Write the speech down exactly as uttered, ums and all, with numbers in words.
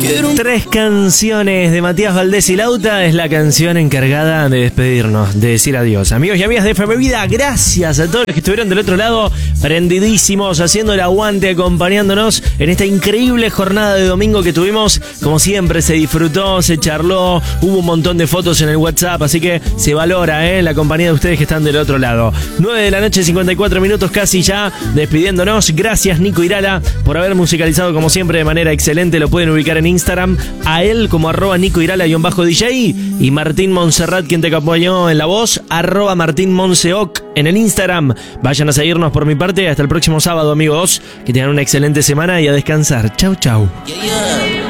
Tres canciones de Matías Valdés y Lauta es la canción encargada de despedirnos, de decir adiós. Amigos y amigas de F M Vida, gracias a todos los que estuvieron del otro lado, prendidísimos, haciendo el aguante, acompañándonos en esta increíble jornada de domingo que tuvimos. Como siempre, se disfrutó, se charló, hubo un montón de fotos en el WhatsApp, así que se valora ¿eh? la compañía de ustedes que están del otro lado. nueve de la noche, cincuenta y cuatro minutos casi ya, despidiéndonos. Gracias, Nico Irala, por haber musicalizado como siempre de manera excelente. Lo pueden ubicar en Instagram, a él como arroba Nico Irala-D J, y Martín Montserrat, quien te acompañó en la voz, arroba Martín Monseoc en el Instagram. Vayan a seguirnos por mi parte. Hasta el próximo sábado, amigos. Que tengan una excelente semana y a descansar. Chau, chau.